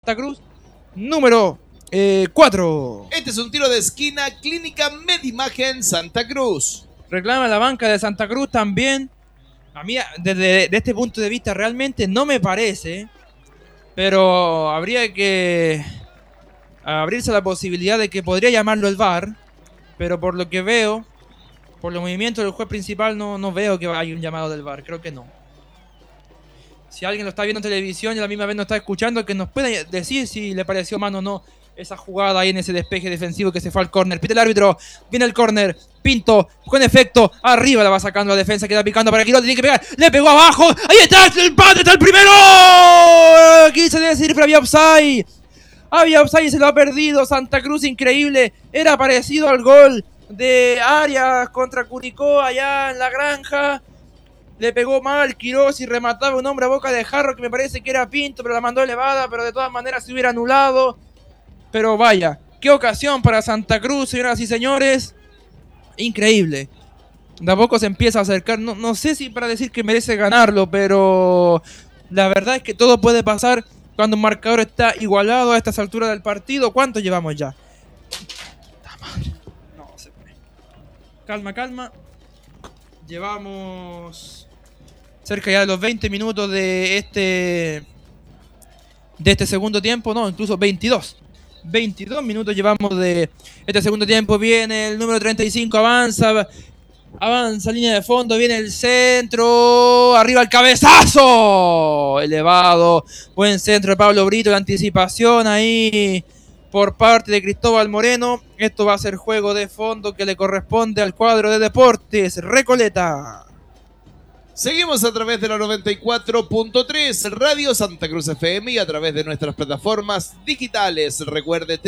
Santa Cruz, número 4. Este es un tiro de esquina, Clínica Medimagen Santa Cruz. Reclama la banca de Santa Cruz también. A mí, desde este punto de vista, realmente no me parece, pero habría que abrirse la posibilidad de que podría llamarlo el VAR, pero por lo que veo, por los movimientos del juez principal, no veo que haya un llamado del VAR, creo que no. Si alguien lo está viendo en televisión y a la misma vez no está escuchando, que nos pueda decir si le pareció mano o no esa jugada ahí en ese despeje defensivo que se fue al córner. Pite el árbitro, viene el córner, Pinto, con efecto, arriba la va sacando la defensa, queda picando para Quiroz, tiene que pegar, le pegó abajo, ahí está el empate, está el primero. Quise decir, pero había offside. Había offside y se lo ha perdido Santa Cruz, increíble. Era parecido al gol de Arias contra Curicó allá en la granja. Le pegó mal Quiroz y remataba un hombre a boca de jarro que me parece que era Pinto, pero la mandó elevada, pero de todas maneras se hubiera anulado. Pero vaya, qué ocasión para Santa Cruz, señoras y señores. Increíble. De a poco se empieza a acercar. No sé si para decir que merece ganarlo, pero la verdad es que todo puede pasar cuando un marcador está igualado a estas alturas del partido. ¿Cuánto llevamos ya? No se puede. Calma, calma. Llevamos cerca ya de los 20 minutos de este segundo tiempo. No, incluso 22. 22 minutos llevamos de este segundo tiempo. Viene el número 35, avanza línea de fondo, viene el centro, arriba el cabezazo, elevado, buen centro de Pablo Brito, la anticipación ahí por parte de Cristóbal Moreno. Esto va a ser juego de fondo que le corresponde al cuadro de Deportes Recoleta. Seguimos a través de la 94.3 Radio Santa Cruz FM y a través de nuestras plataformas digitales. Recuerde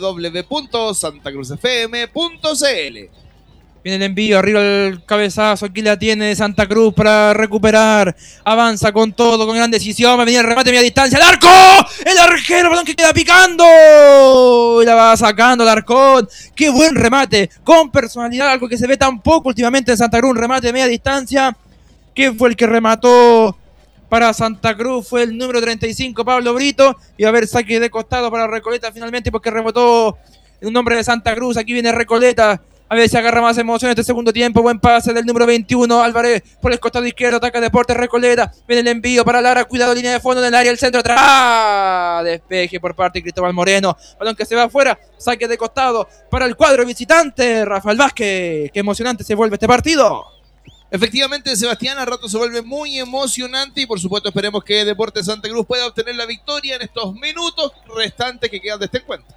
www.santacruzfm.cl. Viene el envío, arriba el cabezazo, aquí la tiene Santa Cruz para recuperar. Avanza con todo, con gran decisión. Va a venir el remate a media distancia. ¡El arco! ¡El arquero! ¡Perdón, que queda picando! Y la va sacando el Arcón. ¡Qué buen remate! Con personalidad, algo que se ve tan poco últimamente en Santa Cruz. Un remate de media distancia. ¿Quién fue el que remató para Santa Cruz? Fue el número 35, Pablo Brito. Y a ver, saque de costado para Recoleta finalmente porque rebotó un nombre de Santa Cruz. Aquí viene Recoleta. A ver si agarra más emoción este segundo tiempo. Buen pase del número 21, Álvarez, por el costado izquierdo. Ataca Deportes Recoleta. Viene el envío para Lara. Cuidado, línea de fondo en el área. El centro atrás. Despeje por parte de Cristóbal Moreno. Balón que se va afuera. Saque de costado para el cuadro visitante. Rafael Vázquez. Qué emocionante se vuelve este partido. Efectivamente, Sebastián, a rato se vuelve muy emocionante y por supuesto esperemos que Deportes Santa Cruz pueda obtener la victoria en estos minutos restantes que quedan de este encuentro.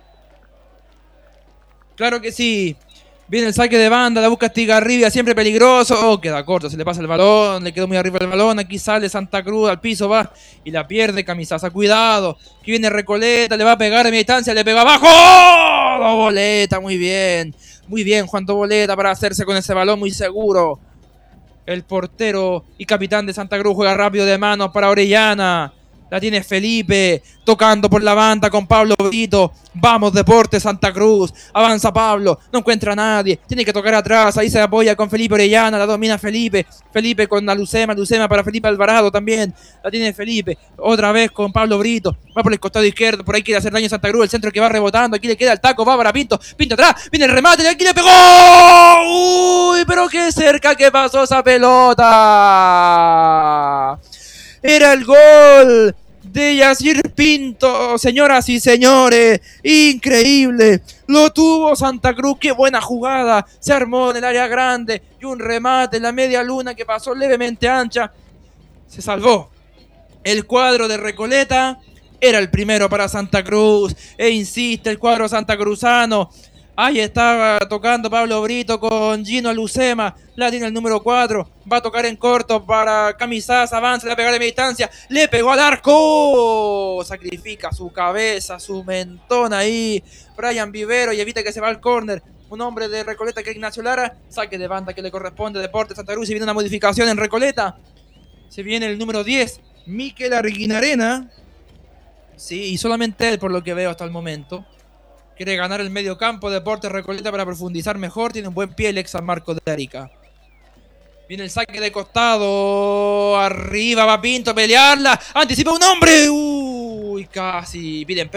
Claro que sí. Viene el saque de banda, la busca Estigarribia, siempre peligroso. Oh, queda corto, se le pasa el balón, le quedó muy arriba el balón. Aquí sale Santa Cruz, al piso va y la pierde Camisaza. Cuidado, aquí viene Recoleta, le va a pegar a media distancia, le pega abajo. ¡Oh! Boleta, muy bien. Muy bien, Juan Boleta para hacerse con ese balón muy seguro. El portero y capitán de Santa Cruz juega rápido de manos para Orellana. La tiene Felipe, tocando por la banda con Pablo Brito. Vamos, Deportes Santa Cruz. Avanza Pablo, no encuentra a nadie. Tiene que tocar atrás, ahí se apoya con Felipe Orellana. La domina Felipe. Felipe con la Lucema para Felipe Alvarado también. La tiene Felipe, otra vez con Pablo Brito. Va por el costado izquierdo, por ahí quiere hacer daño a Santa Cruz. El centro que va rebotando, aquí le queda el taco, va para Pinto. Pinto atrás, viene el remate, y aquí le pegó. Uy, pero qué cerca que pasó esa pelota. Era el gol de Yacir Pinto, señoras y señores. Increíble. Lo tuvo Santa Cruz. Qué buena jugada. Se armó en el área grande. Y un remate en la media luna que pasó levemente ancha. Se salvó. El cuadro de Recoleta era el primero para Santa Cruz. E insiste el cuadro santacruzano. Ahí estaba tocando Pablo Brito con Gino Lucema. La tiene el número 4. Va a tocar en corto para Camisaza. Avanza, le va a pegar de media distancia. Le pegó al arco. Sacrifica su cabeza, su mentón ahí. Brian Vivero y evita que se va al córner. Un hombre de Recoleta que es Ignacio Lara. Saque de banda que le corresponde a Deportes Santa Cruz. Y viene una modificación en Recoleta. Se viene el número 10, Miquel Arguinarena. Sí, y solamente él por lo que veo hasta el momento. Quiere ganar el medio campo, Deportes Recoleta para profundizar mejor. Tiene un buen pie el ex San Marcos de Arica. Viene el saque de costado. Arriba va Pinto a pelearla. Anticipa un hombre. Uy, casi. Piden